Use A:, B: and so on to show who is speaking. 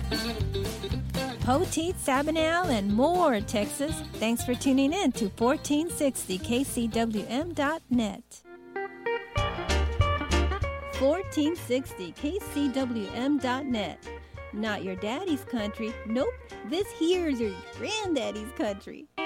A: Poteet, Sabinal, and more, Texas. Thanks for tuning in to 1460kcwm.net. 1460kcwm.net. Not your daddy's country. Nope, this here's your granddaddy's country.